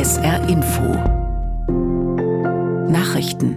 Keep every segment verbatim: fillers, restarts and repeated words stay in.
S R Info Nachrichten.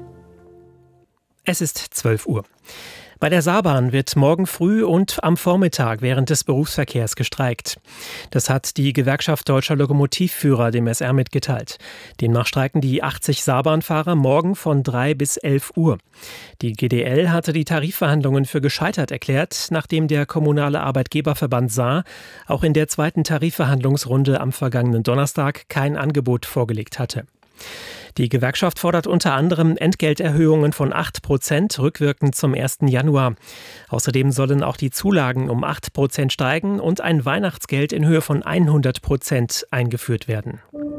Es ist zwölf Uhr. Bei der Saarbahn wird morgen früh und am Vormittag während des Berufsverkehrs gestreikt. Das hat die Gewerkschaft Deutscher Lokomotivführer dem S R mitgeteilt. Demnach streiken die achtzig Saarbahnfahrer morgen von drei bis elf Uhr. Die G D L hatte die Tarifverhandlungen für gescheitert erklärt, nachdem der kommunale Arbeitgeberverband Saar auch in der zweiten Tarifverhandlungsrunde am vergangenen Donnerstag kein Angebot vorgelegt hatte. Die Gewerkschaft fordert unter anderem Entgelterhöhungen von acht Prozent rückwirkend zum ersten Januar. Außerdem sollen auch die Zulagen um acht Prozent steigen und ein Weihnachtsgeld in Höhe von hundert Prozent eingeführt werden.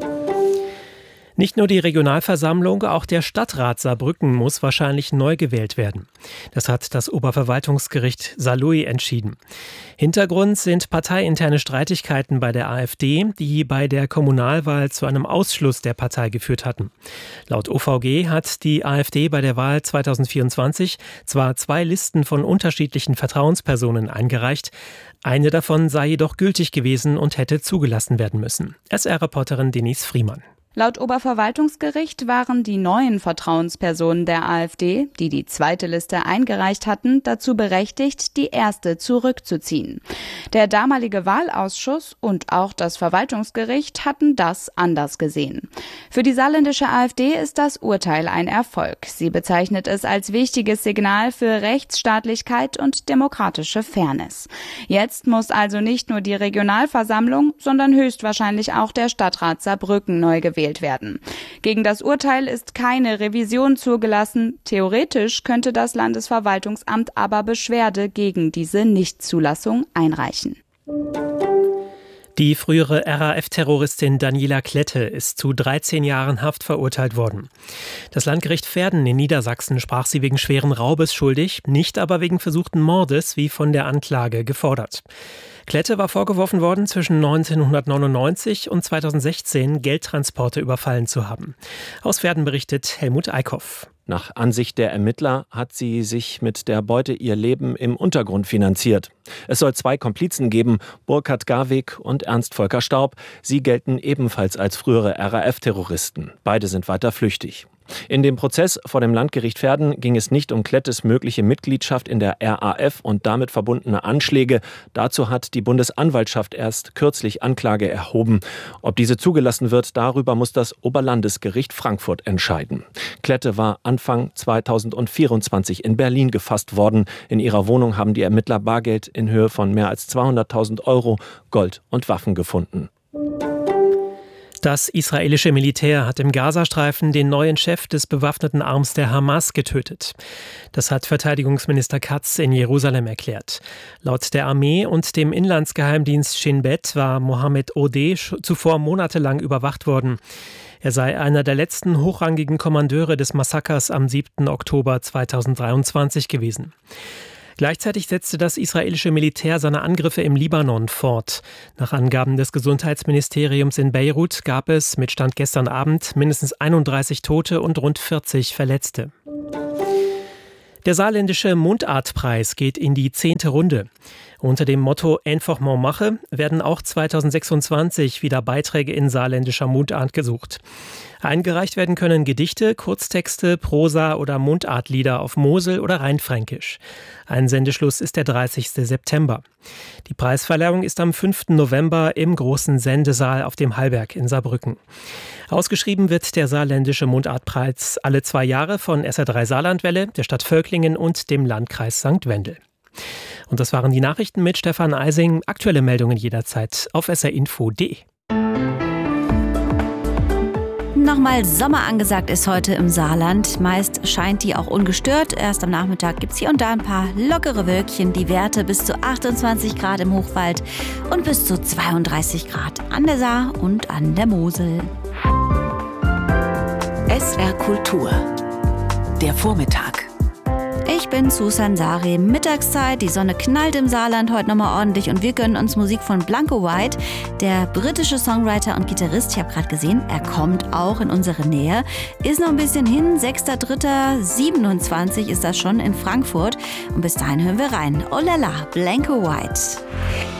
Nicht nur die Regionalversammlung, auch der Stadtrat Saarbrücken muss wahrscheinlich neu gewählt werden. Das hat das Oberverwaltungsgericht Saarlouis entschieden. Hintergrund sind parteiinterne Streitigkeiten bei der AfD, die bei der Kommunalwahl zu einem Ausschluss der Partei geführt hatten. Laut O V G hat die AfD bei der Wahl zweitausendvierundzwanzig zwar zwei Listen von unterschiedlichen Vertrauenspersonen eingereicht, eine davon sei jedoch gültig gewesen und hätte zugelassen werden müssen. S R-Reporterin Denise Friemann. Laut Oberverwaltungsgericht waren die neuen Vertrauenspersonen der AfD, die die zweite Liste eingereicht hatten, dazu berechtigt, die erste zurückzuziehen. Der damalige Wahlausschuss und auch das Verwaltungsgericht hatten das anders gesehen. Für die saarländische AfD ist das Urteil ein Erfolg. Sie bezeichnet es als wichtiges Signal für Rechtsstaatlichkeit und demokratische Fairness. Jetzt muss also nicht nur die Regionalversammlung, sondern höchstwahrscheinlich auch der Stadtrat Saarbrücken neu gewählt werden. Gegen das Urteil ist keine Revision zugelassen. Theoretisch könnte das Landesverwaltungsamt aber Beschwerde gegen diese Nichtzulassung einreichen. Die frühere R A F-Terroristin Daniela Klette ist zu dreizehn Jahren Haft verurteilt worden. Das Landgericht Verden in Niedersachsen sprach sie wegen schweren Raubes schuldig, nicht aber wegen versuchten Mordes, wie von der Anklage gefordert. Klette war vorgeworfen worden, zwischen neunzehnhundertneunundneunzig und zweitausendsechzehn Geldtransporte überfallen zu haben. Aus Verden berichtet Helmut Eickhoff. Nach Ansicht der Ermittler hat sie sich mit der Beute ihr Leben im Untergrund finanziert. Es soll zwei Komplizen geben, Burkhard Garwig und Ernst Volker Staub. Sie gelten ebenfalls als frühere R A F-Terroristen. Beide sind weiter flüchtig. In dem Prozess vor dem Landgericht Verden ging es nicht um Klettes mögliche Mitgliedschaft in der R A F und damit verbundene Anschläge. Dazu hat die Bundesanwaltschaft erst kürzlich Anklage erhoben. Ob diese zugelassen wird, darüber muss das Oberlandesgericht Frankfurt entscheiden. Klette war Anfang zweitausendvierundzwanzig in Berlin gefasst worden. In ihrer Wohnung haben die Ermittler Bargeld in Höhe von mehr als zweihunderttausend Euro, Gold und Waffen gefunden. Das israelische Militär hat im Gazastreifen den neuen Chef des bewaffneten Arms der Hamas getötet. Das hat Verteidigungsminister Katz in Jerusalem erklärt. Laut der Armee und dem Inlandsgeheimdienst Shin Bet war Mohammed Odeh zuvor monatelang überwacht worden. Er sei einer der letzten hochrangigen Kommandeure des Massakers am siebten Oktober zweitausenddreiundzwanzig gewesen. Gleichzeitig setzte das israelische Militär seine Angriffe im Libanon fort. Nach Angaben des Gesundheitsministeriums in Beirut gab es mit Stand gestern Abend mindestens einunddreißig Tote und rund vierzig Verletzte. Der saarländische Mundartpreis geht in die zehnte Runde. Unter dem Motto Einfach mal mache werden auch zweitausendsechsundzwanzig wieder Beiträge in saarländischer Mundart gesucht. Eingereicht werden können Gedichte, Kurztexte, Prosa oder Mundartlieder auf Mosel- oder Rheinfränkisch. Einsendeschluss ist der dreißigsten September. Die Preisverleihung ist am fünften November im großen Sendesaal auf dem Hallberg in Saarbrücken. Ausgeschrieben wird der saarländische Mundartpreis alle zwei Jahre von S R drei Saarlandwelle, der Stadt Völklingen und dem Landkreis Sankt Wendel. Und das waren die Nachrichten mit Stefan Eising. Aktuelle Meldungen jederzeit auf s r info punkt d e. Nochmal Sommer angesagt ist heute im Saarland. Meist scheint die auch ungestört. Erst am Nachmittag gibt es hier und da ein paar lockere Wölkchen. Die Werte bis zu achtundzwanzig Grad im Hochwald und bis zu zweiunddreißig Grad an der Saar und an der Mosel. S R Kultur. Der Vormittag. Ich bin Susan Sari. Mittagszeit, die Sonne knallt im Saarland heute nochmal ordentlich und wir gönnen uns Musik von Blanco White. Der britische Songwriter und Gitarrist, ich habe gerade gesehen, er kommt auch in unsere Nähe. Ist noch ein bisschen hin, sechster dritter siebenundzwanzig ist das schon in Frankfurt. Und bis dahin hören wir rein. Oh la la, Blanco White.